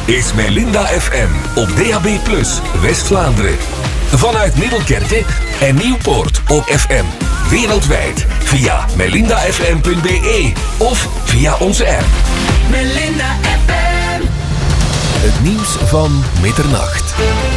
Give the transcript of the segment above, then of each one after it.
is Melinda FM op DAB+, West-Vlaanderen. Vanuit Middelkerke en Nieuwpoort op FM. Wereldwijd via melindafm.be of via onze app. Melinda FM. Het nieuws van middernacht.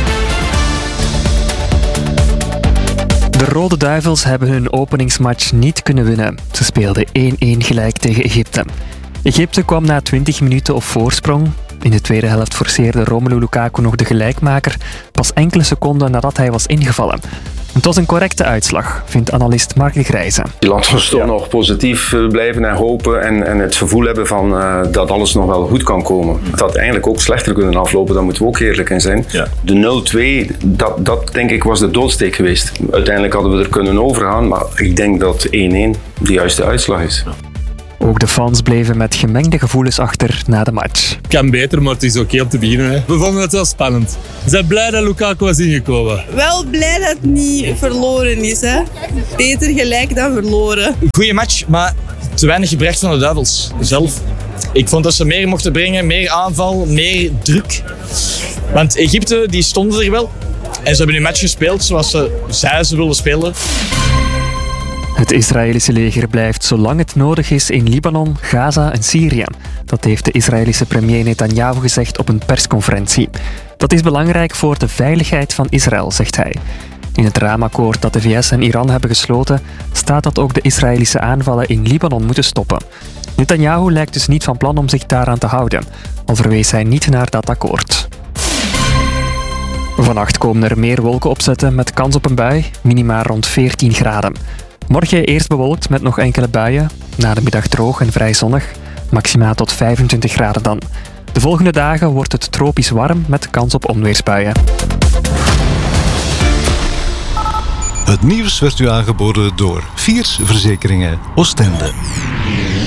De Rode Duivels hebben hun openingsmatch niet kunnen winnen. Ze speelden 1-1 gelijk tegen Egypte. Egypte kwam na 20 minuten op voorsprong. In de tweede helft forceerde Romelu Lukaku nog de gelijkmaker, pas enkele seconden nadat hij was ingevallen. Het was een correcte uitslag, vindt analist Mark de Grijze. Laten we toch nog positief blijven en hopen en het gevoel hebben van, dat alles nog wel goed kan komen. Het had eigenlijk ook slechter kunnen aflopen, daar moeten we ook eerlijk in zijn. Ja. De 0-2, dat denk ik was de doodsteek geweest. Uiteindelijk hadden we er kunnen overgaan, maar ik denk dat 1-1 de juiste uitslag is. Ook de fans bleven met gemengde gevoelens achter na de match. Het kan beter, maar het is oké om te beginnen. Hè. We vonden het wel spannend. We zijn blij dat Lukaku was ingekomen. Wel blij dat het niet verloren is. Hè. Beter gelijk dan verloren. Goeie match, maar te weinig gebracht van de Duivels zelf. Ik vond dat ze meer mochten brengen, meer aanval, meer druk. Want Egypte die stonden er wel. En ze hebben hun match gespeeld zoals ze wilden spelen. Het Israëlische leger blijft zolang het nodig is in Libanon, Gaza en Syrië. Dat heeft de Israëlische premier Netanyahu gezegd op een persconferentie. Dat is belangrijk voor de veiligheid van Israël, zegt hij. In het raamakkoord dat de VS en Iran hebben gesloten, staat dat ook de Israëlische aanvallen in Libanon moeten stoppen. Netanyahu lijkt dus niet van plan om zich daaraan te houden, al verwees hij niet naar dat akkoord. Vannacht komen er meer wolken opzetten met kans op een bui, minima rond 14 graden. Morgen eerst bewolkt met nog enkele buien. Na de middag droog en vrij zonnig. Maxima tot 25 graden dan. De volgende dagen wordt het tropisch warm met kans op onweersbuien. Het nieuws werd u aangeboden door Viers Verzekeringen Oostende.